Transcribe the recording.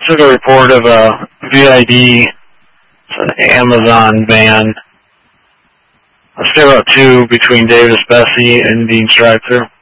took a report of a VID, an Amazon van, a Stero 2 between Davis Bessie and Dean Streitzer.